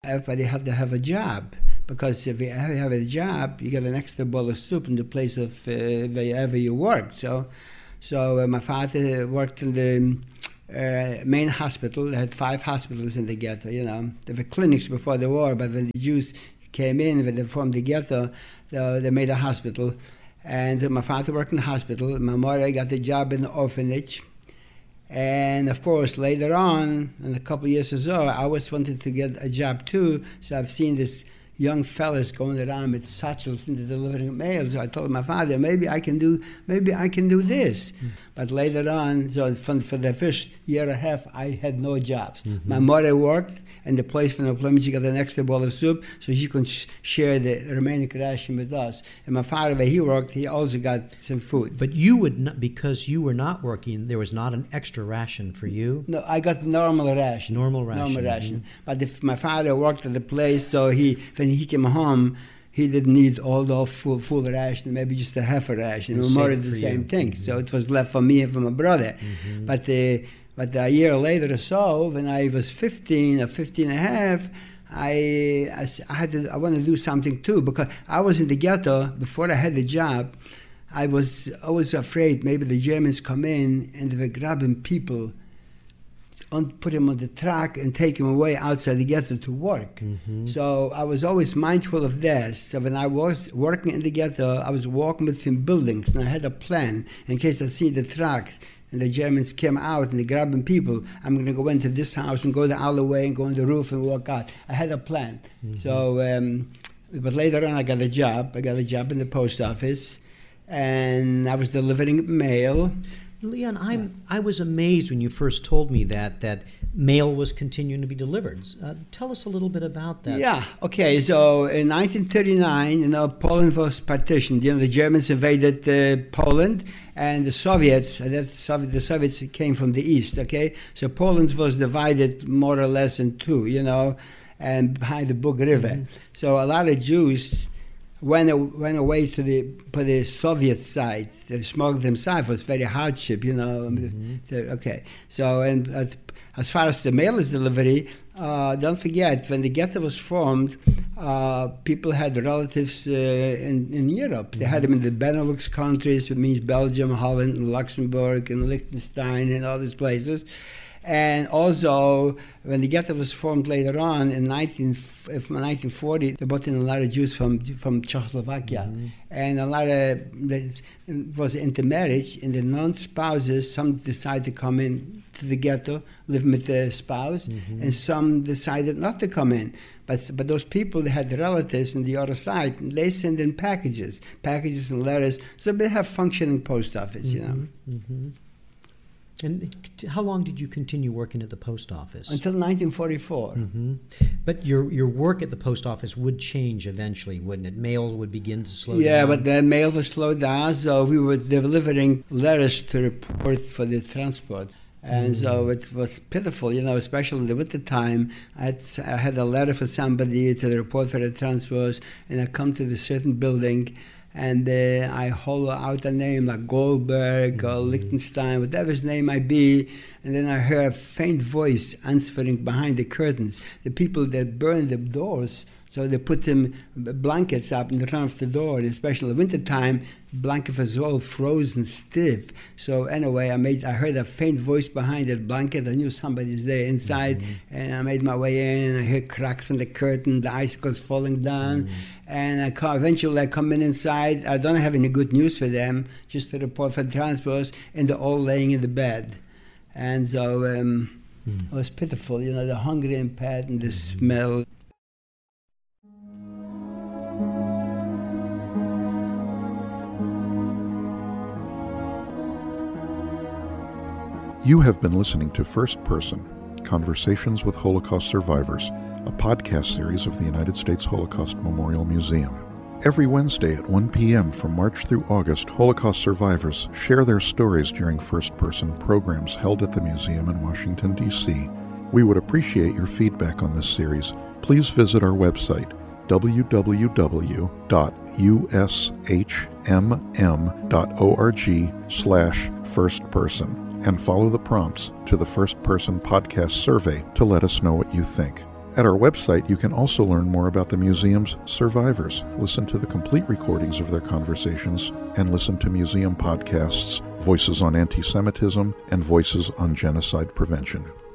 everybody had to have a job, because if you have a job, you get an extra bowl of soup in the place of wherever you work. So my father worked in the main hospital. They had 5 hospitals in the ghetto. There were clinics before the war, but when the Jews came in, when they formed the ghetto, they made a hospital. And my father worked in the hospital. My mother got the job in the orphanage. And of course, later on, in a couple of years or so, I always wanted to get a job too. So I've seen this young fellas going around with satchels and delivering mail. So I told my father, maybe I can do this. Mm-hmm. But later on, so for the first year and a half, I had no jobs. Mm-hmm. My mother worked, and the place for employment, she got an extra bowl of soup, so she could share the remaining ration with us. And my father, where he worked, he also got some food. But you would not, because you were not working, there was not an extra ration for you? No, I got normal ration. Normal ration. Mm-hmm. But if my father worked at the place, so when he came home, he didn't need all the full ration, maybe just a half a ration. My mother did the same thing. Mm-hmm. So it was left for me and for my brother. Mm-hmm. But a year later or so, when I was 15 or 15 and a half, I wanted to do something too, because I was in the ghetto before I had the job. I was always afraid maybe the Germans come in and they were grabbing people, put them on the truck and take them away outside the ghetto to work. Mm-hmm. So I was always mindful of this. So when I was working in the ghetto, I was walking between buildings, and I had a plan in case I see the trucks and the Germans came out and they're grabbing people. I'm going to go into this house and go the alleyway and go on the roof and walk out. I had a plan. Mm-hmm. So, but later on I got a job. I got a job in the post office, and I was delivering mail. Leon, I was amazed when you first told me that mail was continuing to be delivered. Tell us a little bit about that. Yeah, okay. So in 1939, Poland was partitioned. The Germans invaded Poland, and the Soviets, the Soviets came from the east, okay? So Poland was divided more or less in two, and behind the Bug River. Mm-hmm. So a lot of Jews went away to the Soviet side. They smuggled themselves. It was very hardship, Mm-hmm. So and as far as the mail is delivery, don't forget, when the ghetto was formed, people had relatives in Europe. They had them in the Benelux countries, which means Belgium, Holland, and Luxembourg, and Liechtenstein, and all these places. And also, when the ghetto was formed later on in 1940, they brought in a lot of Jews from Czechoslovakia. Mm-hmm. And a lot of it was intermarriage, and the non-spouses, some decided to come in to the ghetto, live with their spouse, mm-hmm. and some decided not to come in. But those people, they had relatives on the other side, and they send in packages and letters, so they have functioning post office, Mm-hmm. Mm-hmm. And how long did you continue working at the post office? Until 1944. Mm-hmm. But your work at the post office would change eventually, wouldn't it? Mail would begin to slow down. Yeah, but the mail was slowed down, so we were delivering letters to report for the transport. And so it was pitiful, especially in the winter time. I had a letter for somebody to report for the transport, and I come to the certain building, and I hollow out a name like Goldberg or Liechtenstein, whatever his name might be, and then I hear a faint voice answering behind the curtains. The people that burn the doors, so they put them blankets up in front of the door, especially in the wintertime, blanket was all frozen stiff. So anyway, I heard a faint voice behind that blanket. I knew somebody's there inside, and I made my way in, and I hear cracks in the curtain, the icicles falling down, and eventually I come in inside. I don't have any good news for them, just to report for the transports, and they're all laying in the bed. And so it was pitiful, the hungry and bad and the smell. You have been listening to First Person, Conversations with Holocaust Survivors, a podcast series of the United States Holocaust Memorial Museum. Every Wednesday at 1 p.m. from March through August, Holocaust survivors share their stories during first-person programs held at the museum in Washington, D.C. We would appreciate your feedback on this series. Please visit our website, www.ushmm.org/firstperson, and follow the prompts to the First Person Podcast survey to let us know what you think. At our website, you can also learn more about the museum's survivors, listen to the complete recordings of their conversations, and listen to museum podcasts, Voices on Anti-Semitism and Voices on Genocide Prevention.